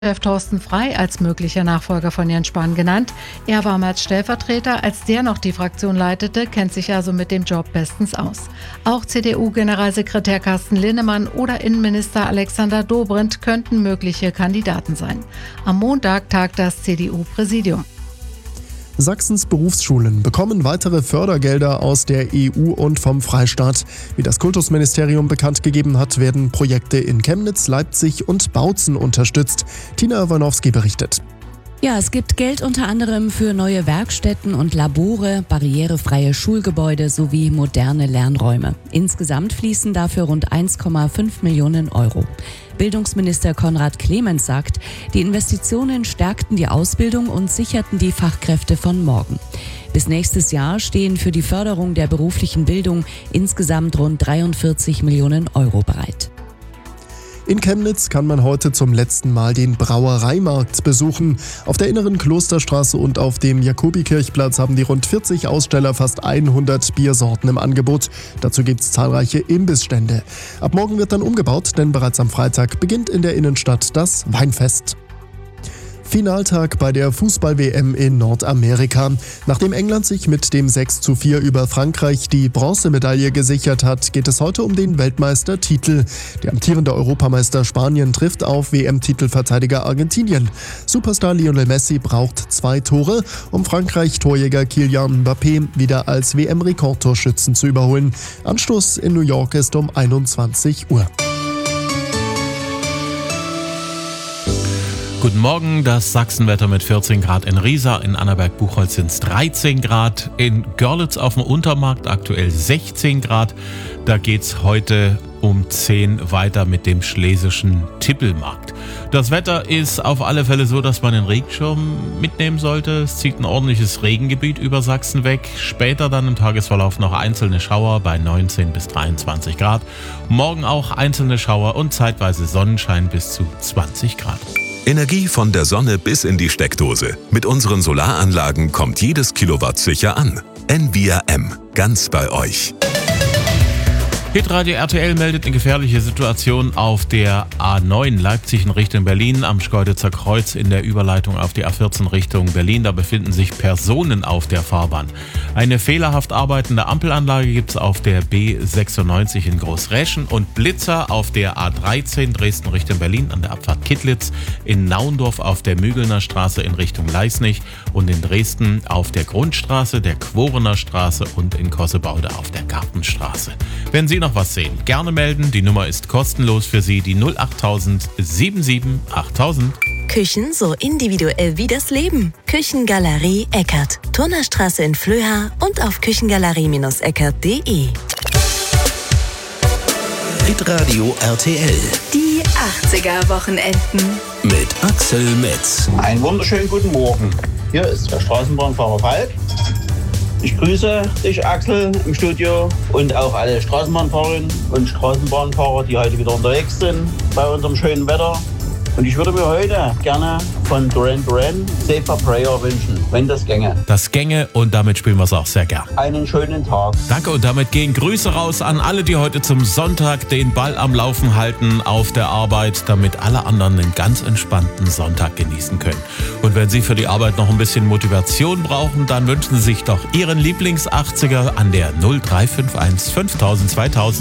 Chef Thorsten Frey als möglicher Nachfolger von Jens Spahn genannt. Er war mal Stellvertreter, als der noch die Fraktion leitete, kennt sich also mit dem Job bestens aus. Auch CDU-Generalsekretär Carsten Linnemann oder Innenminister Alexander Dobrindt könnten mögliche Kandidaten sein. Am Montag tagt das CDU-Präsidium. Sachsens Berufsschulen bekommen weitere Fördergelder aus der EU und vom Freistaat. Wie das Kultusministerium bekannt gegeben hat, werden Projekte in Chemnitz, Leipzig und Bautzen unterstützt. Tina Iwanowski berichtet. Ja, es gibt Geld unter anderem für neue Werkstätten und Labore, barrierefreie Schulgebäude sowie moderne Lernräume. Insgesamt fließen dafür rund 1,5 Millionen Euro. Bildungsminister Konrad Clemens sagt, die Investitionen stärkten die Ausbildung und sicherten die Fachkräfte von morgen. Bis nächstes Jahr stehen für die Förderung der beruflichen Bildung insgesamt rund 43 Millionen Euro bereit. In Chemnitz kann man heute zum letzten Mal den Brauereimarkt besuchen. Auf der inneren Klosterstraße und auf dem Jakobikirchplatz haben die rund 40 Aussteller fast 100 Biersorten im Angebot. Dazu gibt es zahlreiche Imbissstände. Ab morgen wird dann umgebaut, denn bereits am Freitag beginnt in der Innenstadt das Weinfest. Finaltag bei der Fußball-WM in Nordamerika. Nachdem England sich mit dem 6:4 über Frankreich die Bronzemedaille gesichert hat, geht es heute um den Weltmeistertitel. Der amtierende Europameister Spanien trifft auf WM-Titelverteidiger Argentinien. Superstar Lionel Messi braucht 2 Tore, um Frankreich-Torjäger Kylian Mbappé wieder als WM-Rekordtorschützen zu überholen. Anstoß in New York ist um 21 Uhr. Guten Morgen, das Sachsenwetter mit 14 Grad in Riesa, in Annaberg-Buchholz sind es 13 Grad, in Görlitz auf dem Untermarkt aktuell 16 Grad. Da geht's heute um 10 weiter mit dem schlesischen Tippelmarkt. Das Wetter ist auf alle Fälle so, dass man den Regenschirm mitnehmen sollte. Es zieht ein ordentliches Regengebiet über Sachsen weg. Später dann im Tagesverlauf noch einzelne Schauer bei 19 bis 23 Grad. Morgen auch einzelne Schauer und zeitweise Sonnenschein bis zu 20 Grad. Energie von der Sonne bis in die Steckdose. Mit unseren Solaranlagen kommt jedes Kilowatt sicher an. Envia M. Ganz bei euch. Hitradio RTL meldet eine gefährliche Situation auf der A9 Leipzig in Richtung Berlin am Schkeuditzer Kreuz in der Überleitung auf die A14 Richtung Berlin. Da befinden sich Personen auf der Fahrbahn. Eine fehlerhaft arbeitende Ampelanlage gibt es auf der B96 in Großräschen und Blitzer auf der A13 Dresden Richtung Berlin an der Abfahrt Kittlitz, in Naundorf auf der Mügelner Straße in Richtung Leisnig und in Dresden auf der Grundstraße, der Quorener Straße und in Kossebaude auf der Gartenstraße. Wenn Sie noch was sehen, gerne melden. Die Nummer ist kostenlos für Sie, die 08000 77 8000. Küchen so individuell wie das Leben. Küchengalerie Eckert. Turnerstraße in Flöha und auf küchengalerie-eckert.de. Hitradio RTL. Die 80er-Wochenenden. Mit Axel Metz. Einen wunderschönen guten Morgen. Hier ist der Straßenbahnfahrer Falk. Ich grüße dich, Axel, im Studio und auch alle Straßenbahnfahrerinnen und Straßenbahnfahrer, die heute wieder unterwegs sind bei unserem schönen Wetter. Und ich würde mir heute gerne von Duran Duran Safer Prayer wünschen, wenn das gänge. Das gänge und damit spielen wir es auch sehr gern. Einen schönen Tag. Danke und damit gehen Grüße raus an alle, die heute zum Sonntag den Ball am Laufen halten auf der Arbeit, damit alle anderen einen ganz entspannten Sonntag genießen können. Und wenn Sie für die Arbeit noch ein bisschen Motivation brauchen, dann wünschen Sie sich doch Ihren Lieblings-80er an der 0351 5000 2000.